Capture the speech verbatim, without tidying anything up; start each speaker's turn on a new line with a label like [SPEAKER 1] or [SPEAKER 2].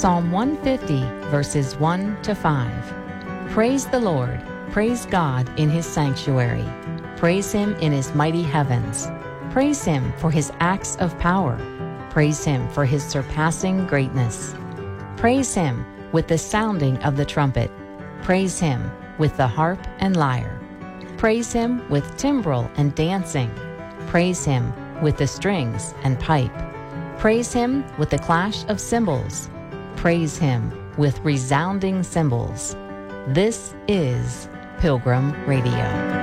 [SPEAKER 1] Psalm one fifty, verses one to five. Praise the Lord, praise God in his sanctuary. Praise him in his mighty heavens. Praise him for his acts of power. Praise him for his surpassing greatness. Praise him with the sounding of the trumpet. Praise him with the harp and lyre. Praise him with timbrel and dancing. Praise him with the strings and pipe. Praise him with the clash of cymbals. Praise him with resounding cymbals. This is Pilgrim Radio.